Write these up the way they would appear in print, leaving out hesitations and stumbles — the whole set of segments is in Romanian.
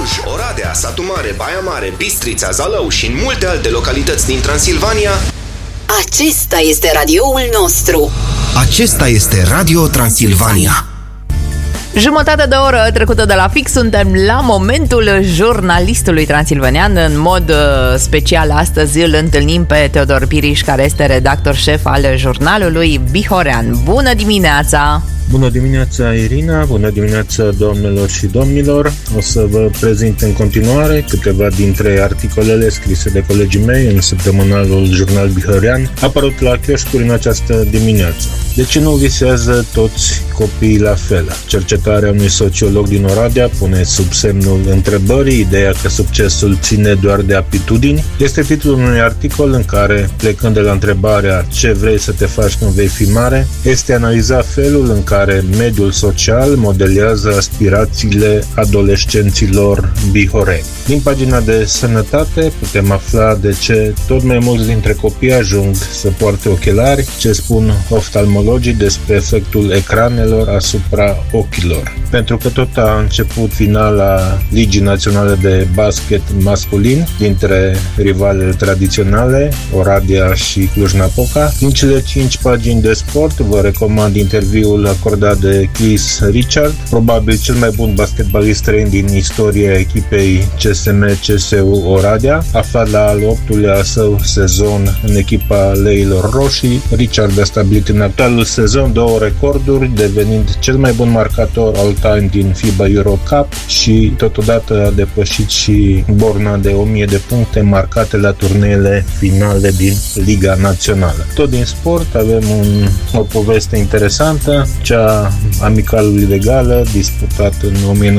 Cluj, Oradea, Satu Mare, Baia Mare, Bistrița, Zalău și în multe alte localități din Transilvania. Acesta este radioul nostru. Acesta este Radio Transilvania. Jumătate de oră trecută de la fix, suntem la momentul jurnalistului transilvanean. În mod special astăzi îl întâlnim pe Teodor Piriș, care este redactor șef al jurnalului Bihorean. Bună dimineața! Bună dimineața, Irina! Bună dimineața, doamnelor și domnilor! O să vă prezint în continuare câteva dintre articolele scrise de colegii mei în săptămânalul Jurnal Bihorean, apărut la chioșcuri în această dimineață. De ce nu visează toți copiii la fel? Cercetarea unui sociolog din Oradea pune sub semnul întrebării ideea că succesul ține doar de aptitudini. Este titlul unui articol în care, plecând de la întrebarea ce vrei să te faci când vei fi mare, este analizat felul în care mediul social modelează aspirațiile adolescenților bihoreni. Din pagina de sănătate putem afla de ce tot mai mulți dintre copii ajung să poarte ochelari, ce spun oftalmologii despre efectul ecranelor asupra ochilor. Pentru că tot a început finala Ligii Naționale de Basket masculin dintre rivalele tradiționale, Oradea și Cluj-Napoca. Din cele 5 pagini de sport vă recomand interviul acordat de Chris Richard, probabil cel mai bun basketbalist străin din istoria echipei CSM-CSU Oradea, aflat la al 8-lea său sezon în echipa Leilor Roșii. Richard a stabilit în actualul sezon 2 recorduri, devenind cel mai bun marcator all-time din FIBA Euro Cup și totodată a depășit și borna de 1000 de puncte marcate la turneele finale din Liga Națională. Tot din sport avem o poveste interesantă, cea amicalului de gală disputat în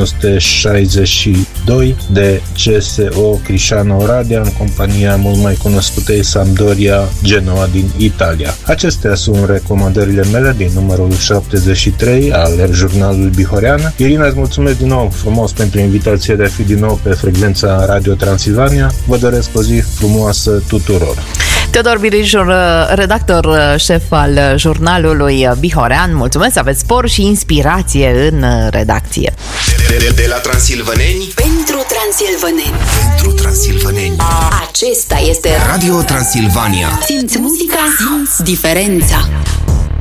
1962 de CSO Crișana Oradea în compania mult mai cunoscutei Sampdoria Genoa din Italia. Acestea sunt recomandările mele din numărul 73 al jurnalului Bihorean. Irina, îți mulțumesc din nou frumos pentru invitația de a fi din nou pe frecvența Radio Transilvania. Vă doresc o zi frumoasă tuturor. Teodor Piriș, redactor șef al jurnalului Bihorean, mulțumesc, aveți spor și inspirație în redacție. De la transilvaneni Pentru transilvaneni. pentru transilvaneni. Acesta este Radio Transilvania. Simți muzica, simți diferența.